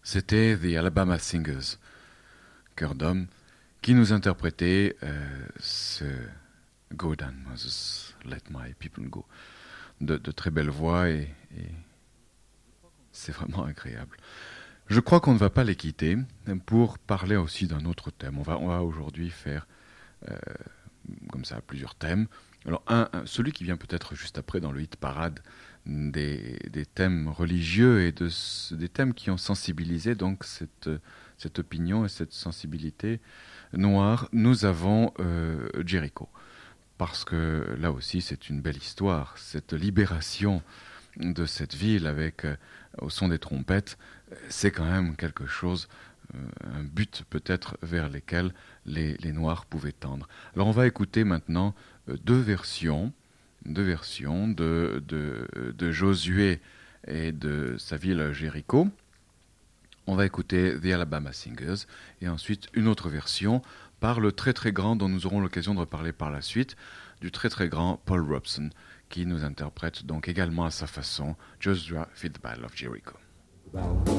C'était The Alabama Singers, chœur d'homme, qui nous interprétait ce Go Down Moses, Let My People Go. De très belles voix et c'est vraiment agréable. Je crois qu'on ne va pas les quitter pour parler aussi d'un autre thème. On va aujourd'hui faire comme ça plusieurs thèmes. Alors celui qui vient peut-être juste après dans le hit parade des thèmes religieux et des thèmes qui ont sensibilisé donc cette opinion et cette sensibilité noire, nous avons Jericho. Parce que là aussi c'est une belle histoire, cette libération de cette ville avec au son des trompettes, c'est quand même quelque chose, un but peut-être vers lesquels les Noirs pouvaient tendre. Alors on va écouter maintenant deux versions de Josué et de sa ville Jéricho. On va écouter The Alabama Singers et ensuite une autre version par le très très grand, dont nous aurons l'occasion de reparler par la suite, du très très grand Paul Robeson, qui nous interprète donc également à sa façon Joshua Fit the Battle of Jericho.